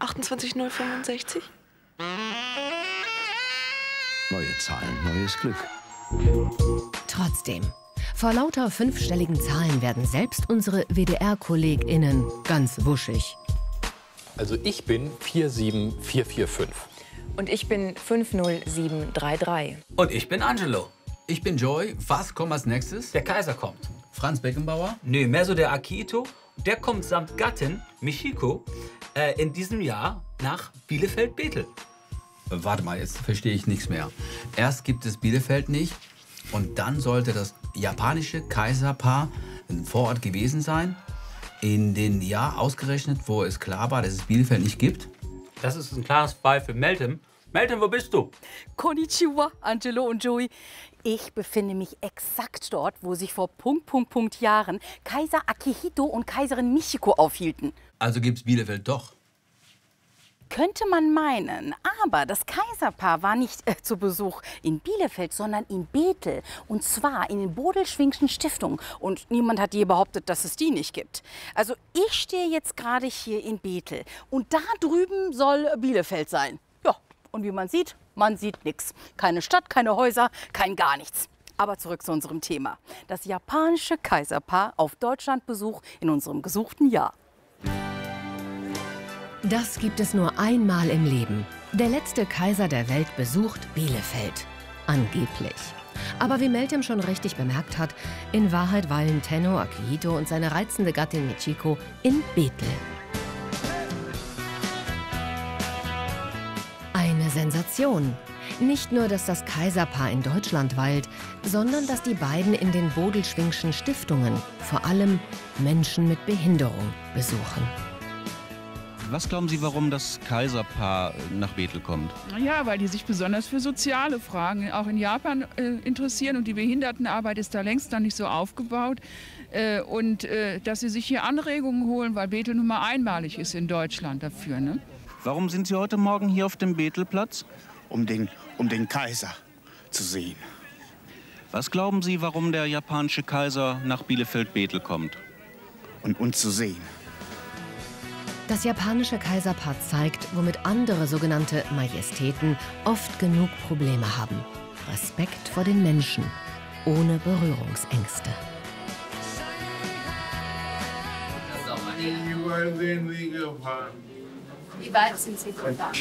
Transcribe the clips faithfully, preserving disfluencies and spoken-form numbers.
achtundzwanzig null fünfundsechzig? Neue Zahlen, neues Glück. Trotzdem, vor lauter fünfstelligen Zahlen werden selbst unsere W D R-KollegInnen ganz wuschig. Also ich bin vier sieben vier vier fünf. Und ich bin fünf null sieben drei drei. Und ich bin Angelo. Ich bin Joy. Was kommt als nächstes? Der Kaiser kommt. Franz Beckenbauer? Nö, mehr so der Akito. Der kommt samt Gattin, Michiko, äh, in diesem Jahr nach Bielefeld-Bethel. Warte mal, jetzt verstehe ich nichts mehr. Erst gibt es Bielefeld nicht und dann sollte das japanische Kaiserpaar vor Ort gewesen sein. In dem Jahr ausgerechnet, wo es klar war, dass es Bielefeld nicht gibt. Das ist ein klares Fall für Meltem. Meltem, wo bist du? Konnichiwa, Angelo und Joey. Ich befinde mich exakt dort, wo sich vor Punkt, Punkt, Punkt Jahren Kaiser Akihito und Kaiserin Michiko aufhielten. Also gibt's Bielefeld doch. Könnte man meinen, aber das Kaiserpaar war nicht äh, zu Besuch in Bielefeld, sondern in Bethel. Und zwar in den Bodelschwingschen Stiftungen. Und niemand hat je behauptet, dass es die nicht gibt. Also ich stehe jetzt gerade hier in Bethel. Und da drüben soll Bielefeld sein. Ja, und wie man sieht, man sieht nichts. Keine Stadt, keine Häuser, kein gar nichts. Aber zurück zu unserem Thema. Das japanische Kaiserpaar auf Deutschlandbesuch in unserem gesuchten Jahr. Das gibt es nur einmal im Leben. Der letzte Kaiser der Welt besucht Bielefeld. Angeblich. Aber wie Meltem schon richtig bemerkt hat, in Wahrheit weilen Tenno Akihito und seine reizende Gattin Michiko in Bethel. Eine Sensation. Nicht nur, dass das Kaiserpaar in Deutschland weilt, sondern dass die beiden in den Bodelschwingschen Stiftungen vor allem Menschen mit Behinderung besuchen. Was glauben Sie, warum das Kaiserpaar nach Bethel kommt? Ja, weil die sich besonders für soziale Fragen auch in Japan äh, interessieren. Und die Behindertenarbeit ist da längst noch nicht so aufgebaut. Äh, und äh, dass sie sich hier Anregungen holen, weil Bethel nun mal einmalig ist in Deutschland dafür. Ne? Warum sind Sie heute Morgen hier auf dem Bethelplatz? Um den, um den Kaiser zu sehen. Was glauben Sie, warum der japanische Kaiser nach Bielefeld-Bethel kommt? Und uns zu sehen. Das japanische Kaiserpaar zeigt, womit andere sogenannte Majestäten oft genug Probleme haben. Respekt vor den Menschen, ohne Berührungsängste. Wie weit sind Sie von da?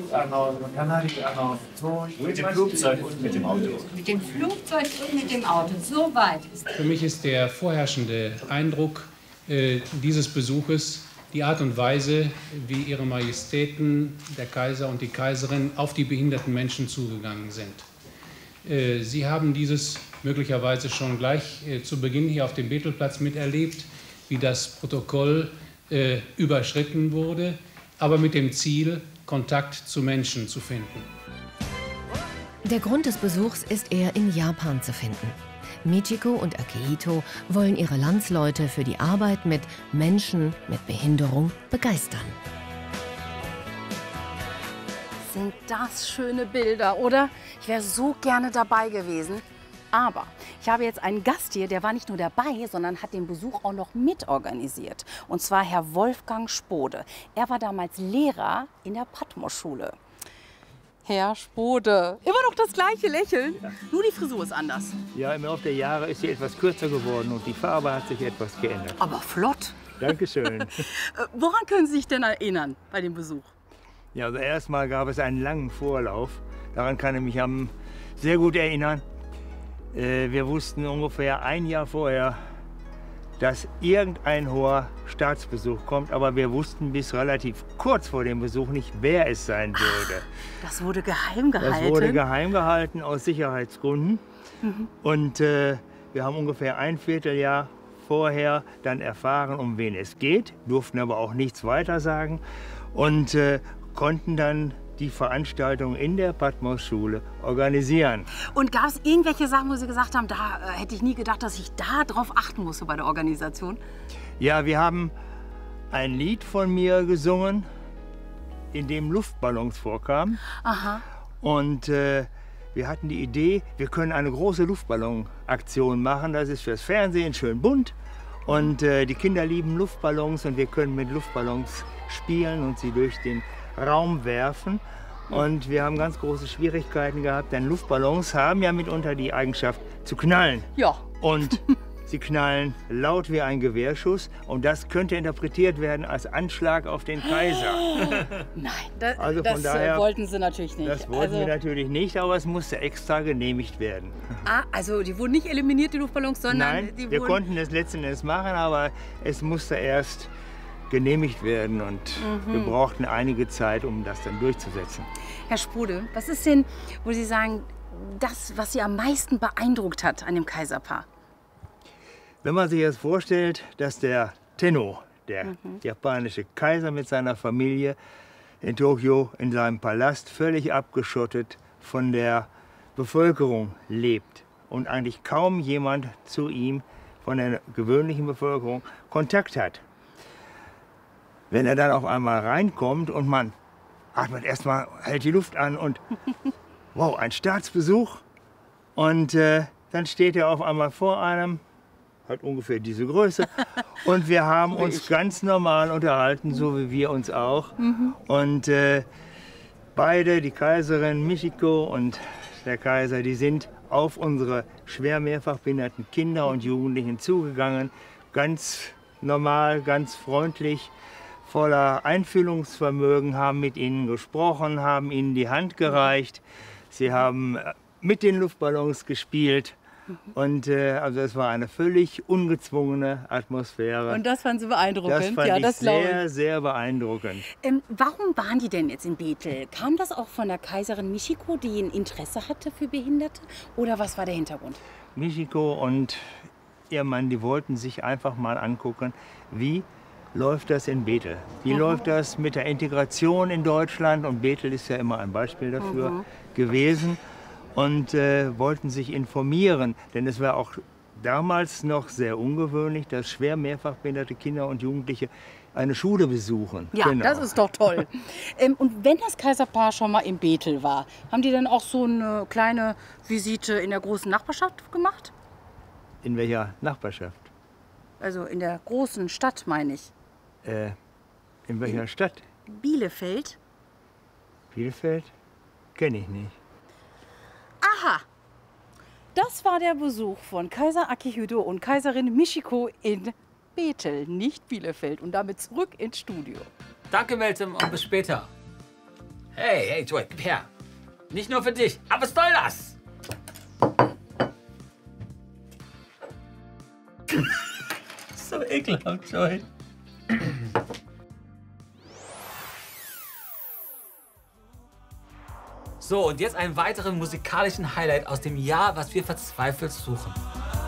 Mit dem Flugzeug und mit dem Auto. Mit dem Flugzeug und mit dem Auto. So weit ist es. Für mich ist der vorherrschende Eindruck äh, dieses Besuches die Art und Weise, wie Ihre Majestäten, der Kaiser und die Kaiserin, auf die behinderten Menschen zugegangen sind. Äh, Sie haben dieses möglicherweise schon gleich äh, zu Beginn hier auf dem Bethelplatz miterlebt, wie das Protokoll äh, überschritten wurde, aber mit dem Ziel, Kontakt zu Menschen zu finden. Der Grund des Besuchs ist eher in Japan zu finden. Michiko und Akihito wollen ihre Landsleute für die Arbeit mit Menschen mit Behinderung begeistern. Sind das schöne Bilder, oder? Ich wäre so gerne dabei gewesen. Aber ich habe jetzt einen Gast hier, der war nicht nur dabei, sondern hat den Besuch auch noch mitorganisiert. Und zwar Herr Wolfgang Spode. Er war damals Lehrer in der Patmos-Schule. Herr Spode, immer noch das gleiche Lächeln, ja. Nur die Frisur ist anders. Ja, im Laufe der Jahre ist sie etwas kürzer geworden und die Farbe hat sich etwas geändert. Aber flott. Dankeschön. Woran können Sie sich denn erinnern bei dem Besuch? Ja, also erstmal gab es einen langen Vorlauf. Daran kann ich mich am sehr gut erinnern. Wir wussten ungefähr ein Jahr vorher, dass irgendein hoher Staatsbesuch kommt, aber wir wussten bis relativ kurz vor dem Besuch nicht, wer es sein würde. Das wurde geheim gehalten? Das wurde geheim gehalten aus Sicherheitsgründen. Mhm. Und äh, wir haben ungefähr ein Vierteljahr vorher dann erfahren, um wen es geht, durften aber auch nichts weiter sagen und äh, konnten dann die Veranstaltung in der Patmos-Schule organisieren. Und gab es irgendwelche Sachen, wo Sie gesagt haben, da äh, hätte ich nie gedacht, dass ich da drauf achten musste bei der Organisation? Ja, wir haben ein Lied von mir gesungen, in dem Luftballons vorkamen. Aha. Und äh, wir hatten die Idee, wir können eine große Luftballonaktion machen. Das ist fürs Fernsehen schön bunt. Und äh, die Kinder lieben Luftballons und wir können mit Luftballons spielen und sie durch den Raum werfen. Und wir haben ganz große Schwierigkeiten gehabt, denn Luftballons haben ja mitunter die Eigenschaft zu knallen. Ja. Und sie knallen laut wie ein Gewehrschuss und das könnte interpretiert werden als Anschlag auf den Kaiser. Nein, da, Also von das daher- äh, wollten sie natürlich nicht. Das wollten also, wir natürlich nicht, aber es musste extra genehmigt werden. ah, also die wurden nicht eliminiert, die Luftballons, sondern Nein, die wir wurden... konnten es letzten Endes machen, aber es musste erst genehmigt werden und Mhm. wir brauchten einige Zeit, um das dann durchzusetzen. Herr Sprude, was ist denn, wo Sie sagen, das, was Sie am meisten beeindruckt hat an dem Kaiserpaar? Wenn man sich jetzt vorstellt, dass der Tenno, der Mhm. japanische Kaiser mit seiner Familie in Tokio in seinem Palast völlig abgeschottet von der Bevölkerung lebt und eigentlich kaum jemand zu ihm von der gewöhnlichen Bevölkerung Kontakt hat. Wenn er dann auf einmal reinkommt und man atmet erstmal, hält die Luft an und wow, ein Staatsbesuch. Und äh, dann steht er auf einmal vor einem, hat ungefähr diese Größe. Und wir haben uns ganz normal unterhalten, so wie wir uns auch. Mhm. Und äh, beide, die Kaiserin Michiko und der Kaiser, die sind auf unsere schwer mehrfach behinderten Kinder und Jugendlichen zugegangen. Ganz normal, ganz freundlich, voller Einfühlungsvermögen, haben mit ihnen gesprochen, haben ihnen die Hand gereicht. Sie haben mit den Luftballons gespielt. Und äh, also es war eine völlig ungezwungene Atmosphäre. Und das fanden Sie beeindruckend? Das fand ja, ich das glaube sehr, ich. sehr beeindruckend. Ähm, warum waren die denn jetzt in Bethel? Kam das auch von der Kaiserin Michiko, die ein Interesse hatte für Behinderte? Oder was war der Hintergrund? Michiko und ihr Mann, die wollten sich einfach mal angucken, wie läuft das in Bethel? Wie Mhm. läuft das mit der Integration in Deutschland? Und Bethel ist ja immer ein Beispiel dafür Mhm. gewesen. Und äh, wollten sich informieren, denn es war auch damals noch sehr ungewöhnlich, dass schwer mehrfach behinderte Kinder und Jugendliche eine Schule besuchen. Ja, Genau. das ist doch toll. ähm, und wenn das Kaiserpaar schon mal in Bethel war, haben die dann auch so eine kleine Visite in der großen Nachbarschaft gemacht? In welcher Nachbarschaft? Also in der großen Stadt, meine ich. Äh, in welcher Stadt? Bielefeld? Bielefeld? Kenne ich nicht. Aha! Das war der Besuch von Kaiser Akihito und Kaiserin Michiko in Bethel, nicht Bielefeld. Und damit zurück ins Studio. Danke, Meltem, und bis später. Hey, hey, Joy, gib her. Nicht nur für dich, aber was soll das? So ekelhaft, Joy. So, und jetzt einen weiteren musikalischen Highlight aus dem Jahr, was wir verzweifelt suchen.